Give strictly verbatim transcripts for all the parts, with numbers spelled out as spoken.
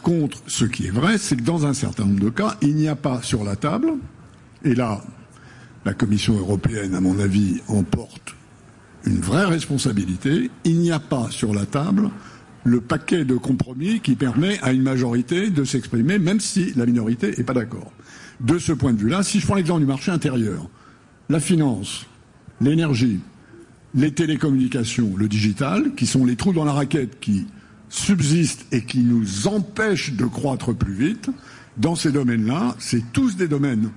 contre, ce qui est vrai, c'est que dans un certain nombre de cas, il n'y a pas sur la table, et là, la Commission européenne, à mon avis, en porte une vraie responsabilité, il n'y a pas sur la table le paquet de compromis qui permet à une majorité de s'exprimer, même si la minorité n'est pas d'accord. De ce point de vue-là, si je prends l'exemple du marché intérieur, la finance, l'énergie, les télécommunications, le digital, qui sont les trous dans la raquette qui subsistent et qui nous empêchent de croître plus vite, dans ces domaines-là, c'est tous des domaines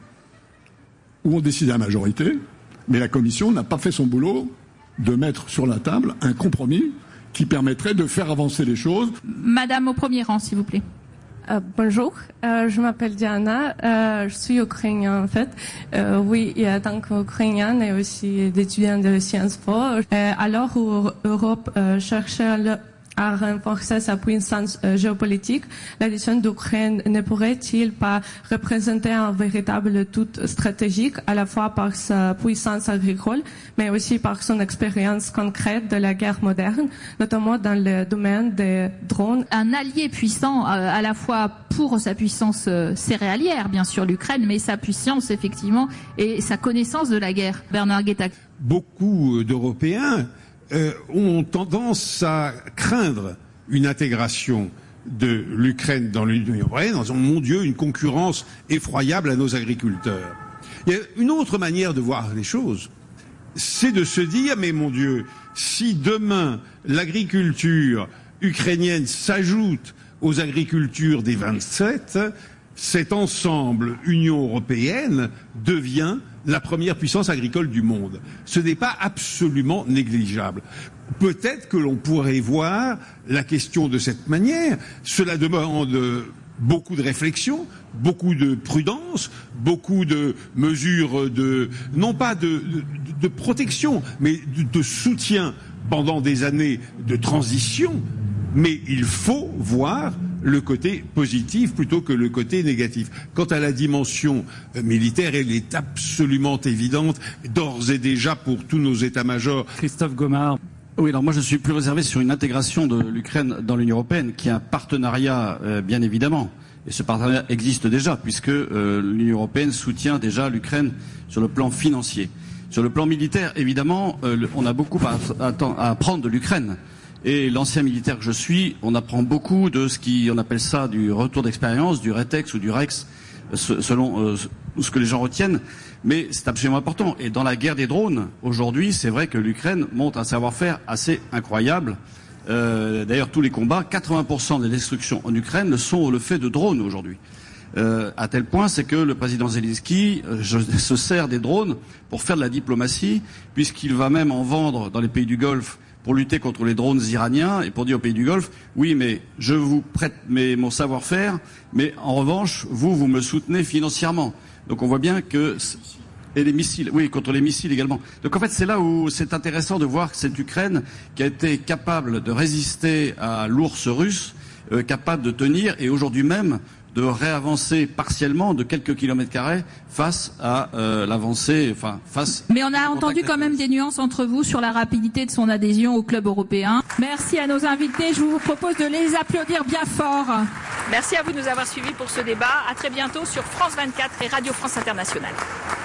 où on décide à la majorité, mais la Commission n'a pas fait son boulot de mettre sur la table un compromis qui permettrait de faire avancer les choses. Madame au premier rang, s'il vous plaît. Euh, bonjour, euh, je m'appelle Diana, euh, je suis ukrainienne en fait. Euh, oui, et en tant qu'ukrainienne et aussi étudiante de Sciences Po. Euh, alors où l'Europe euh, cherchait le à renforcer sa puissance euh, géopolitique, l'addition d'Ukraine ne pourrait-il pas représenter un véritable atout stratégique à la fois par sa puissance agricole, mais aussi par son expérience concrète de la guerre moderne, notamment dans le domaine des drones. Un allié puissant euh, à la fois pour sa puissance euh, céréalière, bien sûr, l'Ukraine, mais sa puissance, effectivement, et sa connaissance de la guerre. Bernard Guetta. Beaucoup d'Européens Euh, ont tendance à craindre une intégration de l'Ukraine dans l'Union européenne en disant, mon Dieu, une concurrence effroyable à nos agriculteurs. Il y a une autre manière de voir les choses, c'est de se dire, mais mon Dieu, si demain l'agriculture ukrainienne s'ajoute aux agricultures des vingt-sept, cet ensemble Union européenne devient la première puissance agricole du monde. Ce n'est pas absolument négligeable. Peut-être que l'on pourrait voir la question de cette manière. Cela demande beaucoup de réflexion, beaucoup de prudence, beaucoup de mesures de, non pas de, de, de protection, mais de, de soutien pendant des années de transition. Mais il faut voir le côté positif plutôt que le côté négatif. Quant à la dimension militaire, elle est absolument évidente, d'ores et déjà pour tous nos états-majors. Christophe Gomard. Oui, alors moi je suis plus réservé sur une intégration de l'Ukraine dans l'Union européenne, qui est un partenariat, euh, bien évidemment. Et ce partenariat existe déjà, puisque euh, l'Union européenne soutient déjà l'Ukraine sur le plan financier. Sur le plan militaire, évidemment, euh, le, on a beaucoup à, à, à apprendre de l'Ukraine. Et l'ancien militaire que je suis, on apprend beaucoup de ce qui, on appelle ça du retour d'expérience, du rétex ou du rex, selon euh, ce que les gens retiennent. Mais c'est absolument important. Et dans la guerre des drones, aujourd'hui, c'est vrai que l'Ukraine montre un savoir-faire assez incroyable. Euh, d'ailleurs, tous les combats, quatre-vingts pour cent des destructions en Ukraine le sont le fait de drones aujourd'hui. Euh, à tel point, c'est que le président Zelensky euh, se sert des drones pour faire de la diplomatie, puisqu'il va même en vendre dans les pays du Golfe pour lutter contre les drones iraniens et pour dire aux pays du Golfe, oui, mais je vous prête mes, mon savoir-faire, mais en revanche, vous, vous me soutenez financièrement. Donc on voit bien que... Et les missiles, oui, contre les missiles également. Donc en fait, c'est là où c'est intéressant de voir que cette Ukraine, qui a été capable de résister à l'ours russe, euh, capable de tenir, et aujourd'hui même, de réavancer partiellement de quelques kilomètres carrés face à euh, l'avancée, enfin face. Mais on a entendu quand même des nuances entre vous sur la rapidité de son adhésion au club européen. Merci à nos invités. Je vous propose de les applaudir bien fort. Merci à vous de nous avoir suivis pour ce débat. À très bientôt sur France vingt-quatre et Radio France Internationale.